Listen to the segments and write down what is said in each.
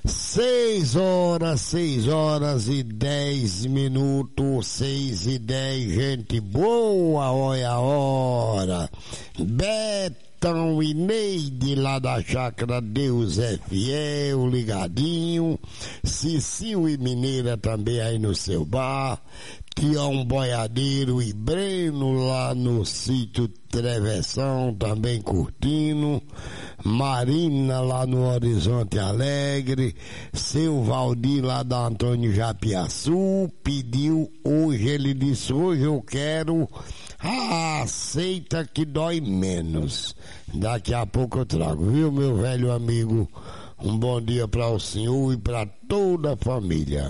6 horas e 10 minutos, 6:10, gente boa, olha a hora. Betão e Neide lá da Chácara Deus é Fiel, ligadinho. Cicinho e Mineira também aí no seu bar. Tião Boiadeiro e Breno lá no sítio Travessão também curtindo. Marina lá no Horizonte Alegre. Seu Valdir lá da Antônio Japiaçu pediu hoje, ele disse: hoje eu quero a aceita que dói menos. Daqui a pouco eu trago, viu, meu velho amigo? Um bom dia para o senhor e para toda a família.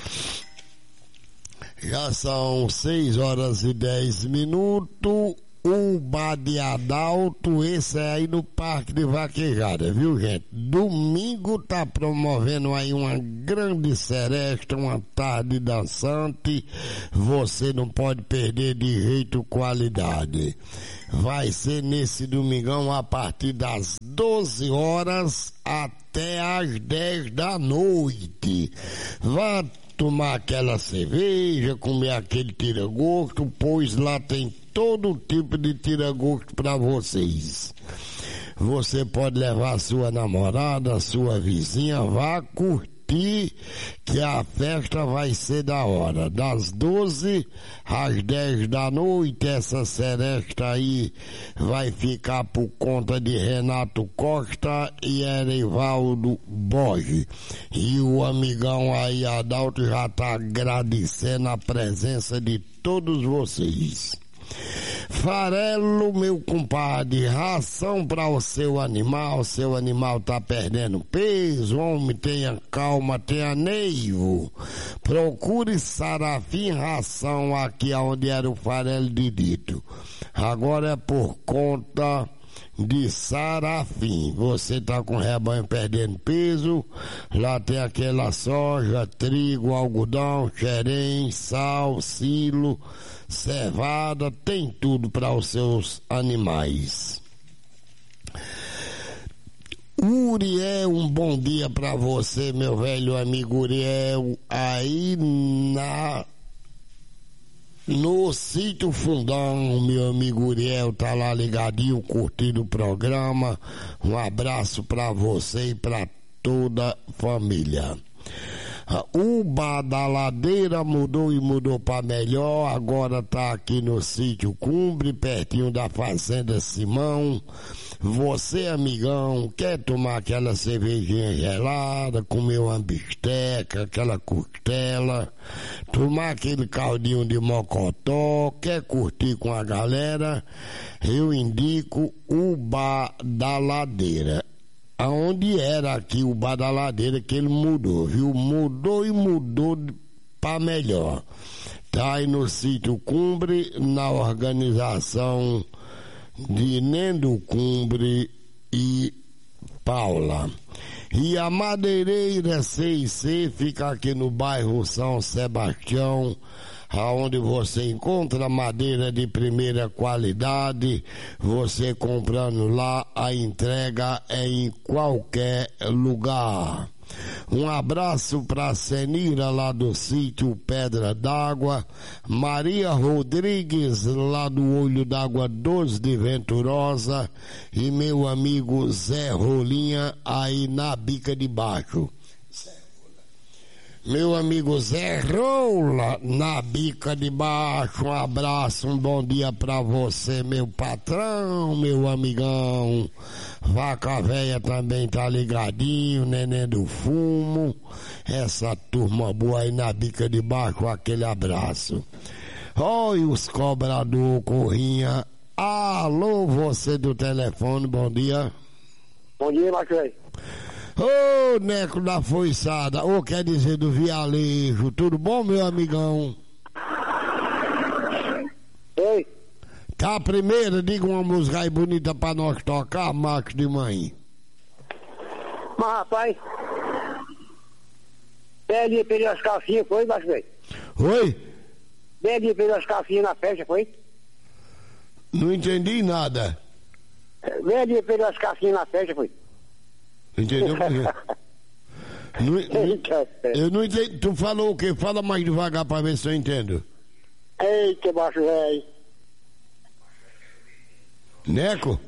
Já são 6 horas e 10 minutos. O Bar de Adalto, esse é aí no Parque de Vaquejada, viu, gente? Domingo tá promovendo aí uma grande seresta, uma tarde dançante. Você não pode perder de jeito qualidade. Vai ser nesse domingão a partir das 12 horas até às 10 da noite. Vá tomar aquela cerveja, comer aquele tira-gosto, pois lá tem todo tipo de tira-gosto para vocês. Você pode levar a sua namorada, a sua vizinha, vá curtir, que a festa vai ser da hora. Das 12 às 10 da noite, essa seresta aí vai ficar por conta de Renato Costa e Erivaldo Borges. E o amigão aí, Adalto, já tá agradecendo a presença de todos vocês. Farelo, meu compadre, ração para o seu animal tá perdendo peso, homem, tenha calma, tenha neivo. Procure Sarafim Ração aqui onde era o farelo de dito. Agora é por conta de Sarafim. Você tá com o rebanho perdendo peso, lá tem aquela soja, trigo, algodão, xerém, sal, silo, cevada, tem tudo para os seus animais. Uriel, um bom dia para você, meu velho amigo Uriel, aí no sítio Fundão, meu amigo Uriel tá lá ligadinho, curtindo o programa. Um abraço para você e para toda a família. O Bar da Ladeira mudou e mudou para melhor, agora tá aqui no sítio Cumbre, pertinho da Fazenda Simão. Você, amigão, quer tomar aquela cervejinha gelada, comer uma bisteca, aquela costela, tomar aquele caldinho de mocotó, quer curtir com a galera, eu indico o Bar da Ladeira. Aonde era aqui o Bar da Ladeira que ele mudou, viu? Mudou e mudou para melhor. Tá aí no sítio Cumbre, na organização de Nendo Cumbre e Paula. E a Madeireira C&C fica aqui no bairro São Sebastião, aonde você encontra madeira de primeira qualidade. Você comprando lá, a entrega é em qualquer lugar. Um abraço para Senira lá do sítio Pedra d'Água, Maria Rodrigues lá do Olho d'Água 12 de Venturosa e meu amigo Zé Rolinha aí na Bica de Baixo. Meu amigo Zé Rola, na Bica de Baixo, um abraço, um bom dia pra você, meu patrão, meu amigão. Vaca Véia também tá ligadinho, Neném do Fumo. Essa turma boa aí na Bica de Baixo, aquele abraço. Oi, os cobrador, Corrinha. Alô, você do telefone, bom dia. Bom dia, Marcos. Ô, Neco da Foiçada, ou quer dizer do Vialejo, tudo bom, meu amigão? Oi. Tá, a primeira, diga uma música aí bonita pra nós tocar, Marcos de Mãe. Mas, rapaz, pede perdeu as calcinhas, foi, Marcos? Oi? Pede perdeu as calcinhas na festa, foi? Não entendi nada. Pede perdeu as calcinhas na festa, foi? Entendeu por quê? Eu não entendi. Tu falou o quê? Fala mais devagar pra ver se eu entendo. Eita, baixo velho. Neco?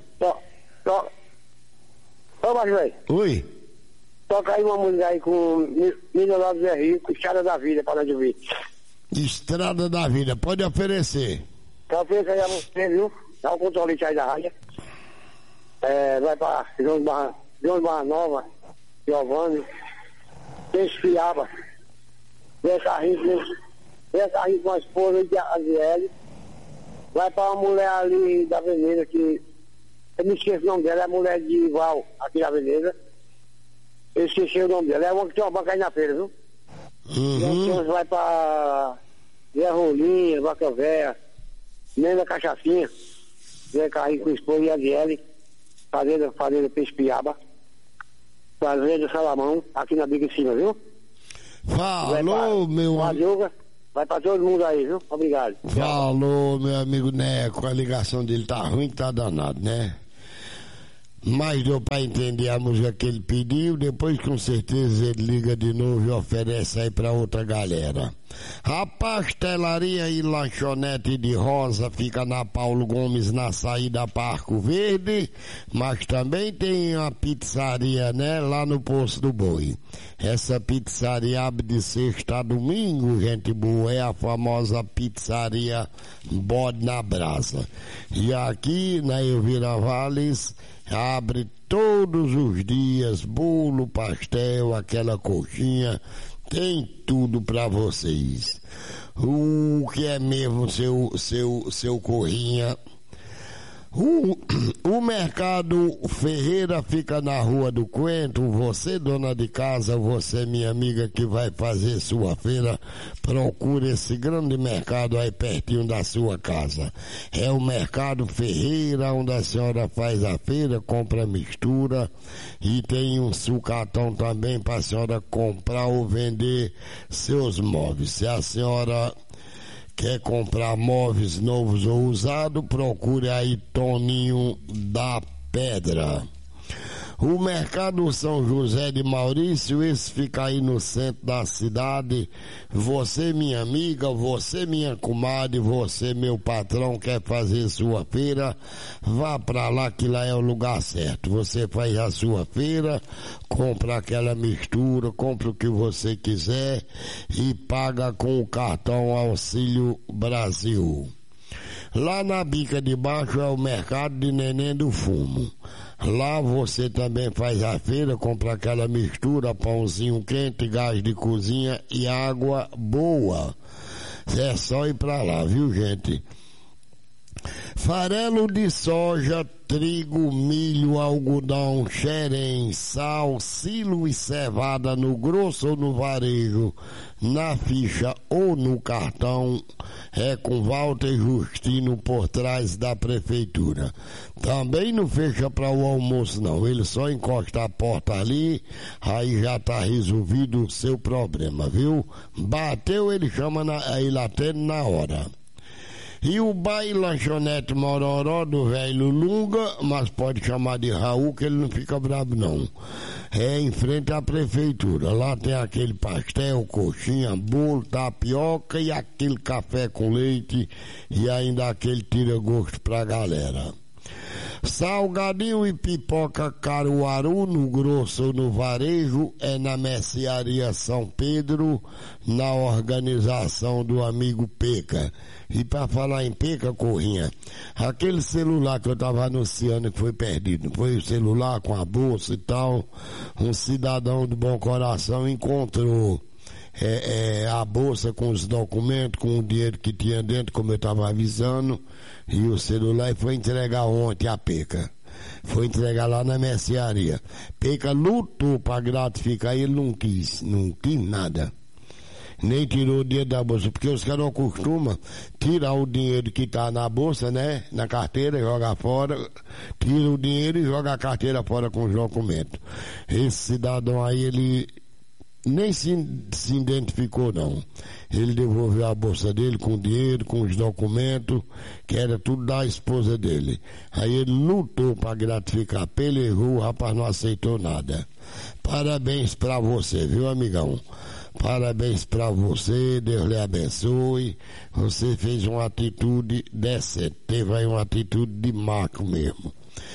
Ô, baixo velho. Oi. Toca aí uma música aí com Milionário Zé Rico, Estrada da Vida, para nós ouvir. Estrada da Vida, pode oferecer. Então, pensa aí a você, viu? Dá o controle aí da rádio. Vai pra João Barra Nova, Giovanni, Piaba. Vem carrinho com a esposa de Aziele. Vai pra uma mulher ali da Veneza, que eu me esqueço o nome dela, é a mulher de Val, aqui da Veneza. Eu esqueci o nome dela, é uma que tem uma banca aí na feira, viu? Então vai pra Zé Rolinha, Vaca Véia, Nena Cachacinha, Zé Carrinho com a esposa de Aziele, fazenda Piaba, fazenda Salamão, aqui na Biga em cima, viu? Falou, meu amigo. Vai pra todo mundo aí, viu? Obrigado. Falou, meu amigo Neco. A ligação dele tá ruim, tá danado, né? Mas deu pra entender a música que ele pediu. Depois, com certeza, ele liga de novo e oferece aí pra outra galera. A pastelaria e lanchonete de Rosa fica na Paulo Gomes, na saída Parco Verde, mas também tem uma pizzaria, né, lá no Poço do Boi. Essa pizzaria abre de sexta a domingo, gente boa, é a famosa pizzaria Bode na Brasa. E aqui na Elvira Valles abre todos os dias, bolo, pastel, aquela coxinha, tem tudo pra vocês. O que é mesmo seu Corrinha? O Mercado Ferreira fica na Rua do Coentro. Você, dona de casa, você, minha amiga, que vai fazer sua feira, procure esse grande mercado aí pertinho da sua casa. É o Mercado Ferreira, onde a senhora faz a feira, compra mistura, e tem um sucatão também para a senhora comprar ou vender seus móveis. Se a senhora quer comprar móveis novos ou usados, procure aí Toninho da Pedra. O Mercado São José de Maurício, esse fica aí no centro da cidade. Você, minha amiga, você, minha comadre, você, meu patrão, quer fazer sua feira, vá pra lá que lá é o lugar certo. Você faz a sua feira, compra aquela mistura, compra o que você quiser e paga com o cartão Auxílio Brasil. Lá na Bica de Baixo é o Mercado de Neném do Fumo. Lá você também faz a feira, compra aquela mistura, pãozinho quente, gás de cozinha e água boa. É só ir pra lá, viu, gente? Farelo de soja, trigo, milho, algodão, xerém, sal, silo e cevada no grosso ou no varejo, na ficha ou no cartão, é com Walter Justino por trás da prefeitura. Também não fecha para o almoço não, ele só encosta a porta ali, aí já tá resolvido o seu problema, viu? Bateu, ele chama, ele atende na hora. E o bar e lanchonete Mororó do velho Lunga, mas pode chamar de Raul que ele não fica bravo não. É em frente à prefeitura. Lá tem aquele pastel, coxinha, bolo, tapioca e aquele café com leite e ainda aquele tira-gosto pra galera. Salgadinho e pipoca Caruaru, no grosso ou no varejo, é na Mercearia São Pedro, na organização do amigo Peca. E para falar em Peca, Corrinha, aquele celular que eu tava anunciando que foi perdido, foi o celular com a bolsa e tal, um cidadão de bom coração encontrou a bolsa com os documentos, com o dinheiro que tinha dentro, como eu estava avisando, e o celular foi entregar ontem a Peca. Foi entregar lá na mercearia. Peca lutou para gratificar, ele não quis nada. Nem tirou o dinheiro da bolsa, porque os caras não costumam tirar o dinheiro que está na bolsa, né? Na carteira, joga fora, tira o dinheiro e joga a carteira fora com os documentos. Esse cidadão aí, ele nem se identificou não. Ele devolveu a bolsa dele com dinheiro, com os documentos, que era tudo da esposa dele. Aí ele lutou para gratificar, pelejou, o rapaz não aceitou nada. Parabéns para você, viu, amigão? Parabéns para você, Deus lhe abençoe. Você fez uma atitude decente, teve aí uma atitude de maco mesmo.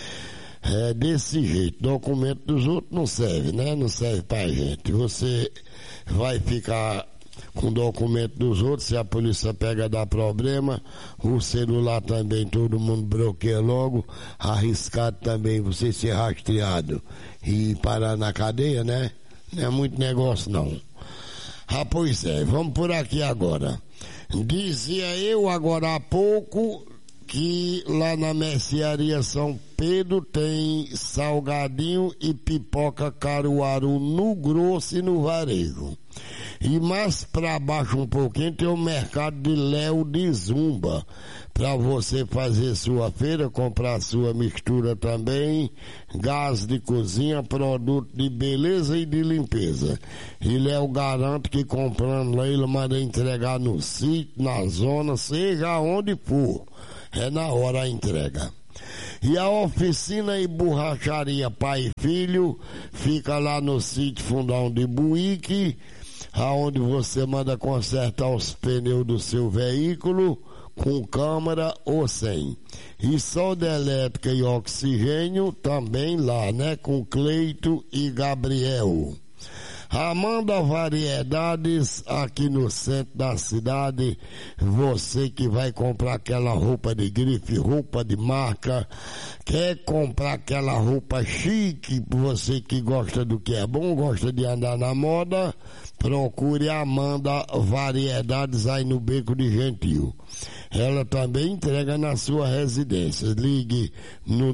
É desse jeito, documento dos outros não serve, né? Não serve pra gente. Você vai ficar com documento dos outros, se a polícia pega, dá problema. O celular também, todo mundo bloqueia logo. Arriscado também você ser rastreado e parar na cadeia, né? Não é muito negócio não. Ah, pois é, vamos por aqui agora. Dizia eu agora há pouco que lá na mercearia São Pedro tem salgadinho e pipoca Caruaru no grosso e no varejo. E mais para baixo um pouquinho tem o mercado de Léo de Zumba, para você fazer sua feira, comprar sua mistura também, gás de cozinha, produto de beleza e de limpeza. E Léo garante que comprando lá ele manda entregar no sítio, na zona, seja onde for. É na hora a entrega. E a oficina e borracharia Pai e Filho fica lá no sítio Fundão de Buíque, aonde você manda consertar os pneus do seu veículo, com câmara ou sem. E solda elétrica e oxigênio também lá, né? Com Cleito e Gabriel. Amanda Variedades, aqui no centro da cidade, você que vai comprar aquela roupa de grife, roupa de marca, quer comprar aquela roupa chique, você que gosta do que é bom, gosta de andar na moda, procure a Amanda Variedades aí no Beco de Gentil. Ela também entrega na sua residência. Ligue no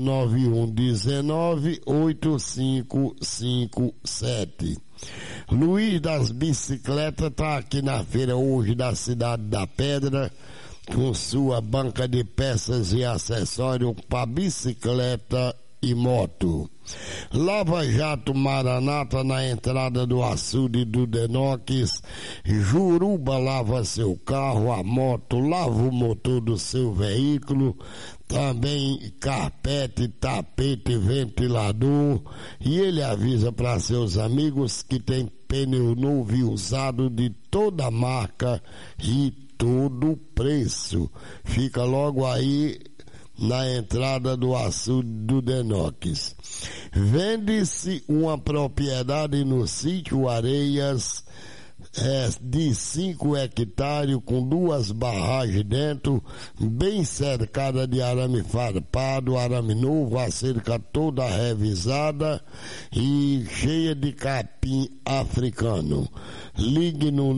9119-8557. Luiz das Bicicletas está aqui na feira hoje da Cidade da Pedra, com sua banca de peças e acessórios para bicicleta e moto. Lava Jato Maranata na entrada do açude do Denoques. Juruba lava seu carro, a moto, lava o motor do seu veículo. Também carpete, tapete, ventilador. E ele avisa para seus amigos que tem pneu novo e usado de toda marca e todo preço. Fica logo aí na entrada do açude do Denoques. Vende-se uma propriedade no sítio Areias de 5 hectares com 2 barragens dentro, bem cercada de arame farpado, arame novo, a cerca toda revisada e cheia de capim africano. Ligue no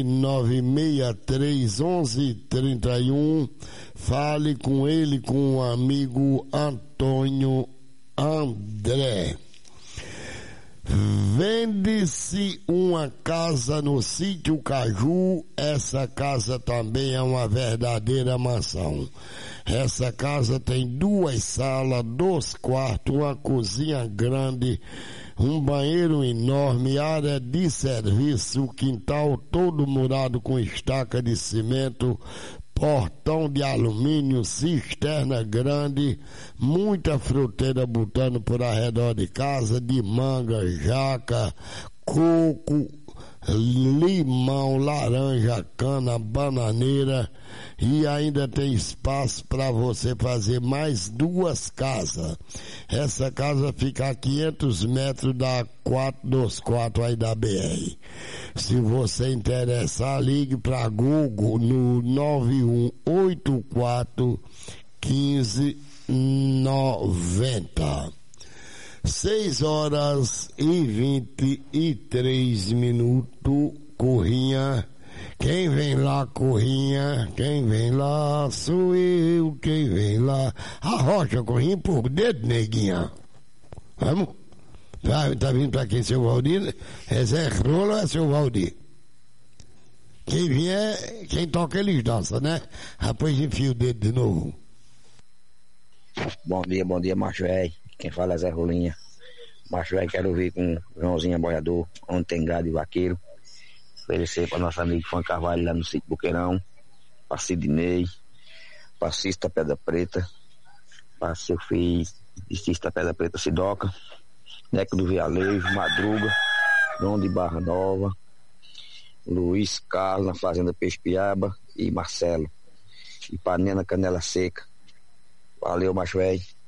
99631131, fale com ele, com o amigo Antônio André. Vende-se uma casa no sítio Caju. Essa casa também é uma verdadeira mansão. Essa casa tem 2 salas, 2 quartos, uma cozinha grande, um banheiro enorme, área de serviço, quintal todo murado com estaca de cimento, portão de alumínio, cisterna grande, muita fruteira botando por arredor de casa, de manga, jaca, coco, limão, laranja, cana, bananeira, e ainda tem espaço para você fazer mais 2 casas. Essa casa fica a 500 metros da 424 aí da BR. Se você interessar, ligue para Google no 9184 1590. 6h23, Corrinha. Quem vem lá, Corrinha? Quem vem lá sou eu. Quem vem lá? Arrocha, Corrinha, por dedo, neguinha. Vamos? Tá vindo pra quem, seu Valdir? É Zé Rolo ou é seu Valdir? Quem vier, quem toca eles dançam, né? Depois enfia o dedo de novo. Bom dia, macho velho. Quem fala é Zé Rolinha. Macho velho, quero vir com o Joãozinho Aboiador, onde tem gado e vaqueiro. Oferecer para nosso amigo Juan Carvalho lá no sítio Boqueirão, para Sidney, para Cista Pedra Preta, para seu filho de Cista Pedra Preta Sidoca, Neco do Vialejo, Madruga, João de Barra Nova, Luiz Carlos na Fazenda Peixe Piaba e Marcelo. E para Nena Canela Seca. Valeu, macho velho.